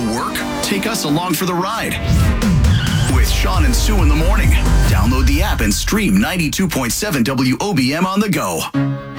work? Take us along for the ride. With Sean and Sue in the morning. Download the app and stream 92.7 WOBM on the go.